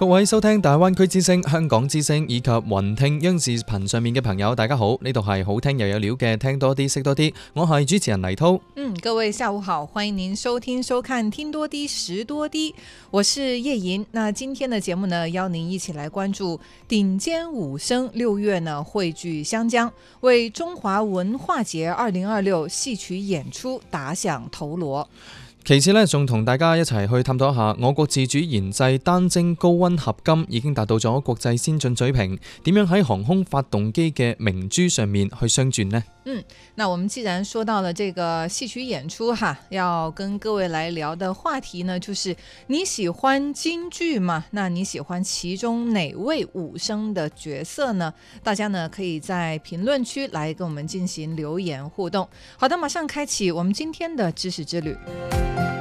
各位收聽大灣區之聲、香港之聲以及雲聽央視頻上面嘅朋友，大家好，呢度係好聽又有料嘅聽多啲識多啲，我係主持人黎濤。 各位下午好，歡迎您收聽收看聽多啲識多啲，我是葉瑩。那今天的節目呢，邀您一起來關注頂尖武聲6月呢匯聚湘江，為中華文化節2026戲曲演出打響頭鑼。 其次呢，仲同大家一齊去探討一下我國自主研製單晶高溫合金已經達到咗國際先進水平，點樣喺航空發動機嘅明珠上面去鑲鑽呢？ 那我們既然說到了這個戲曲演出哈，要跟各位來聊的話題呢，就是你喜歡京劇嗎？那你喜歡其中哪位武生的角色呢？大家呢可以在評論區來跟我們進行留言互動。好的，馬上開啟我們今天的知識之旅。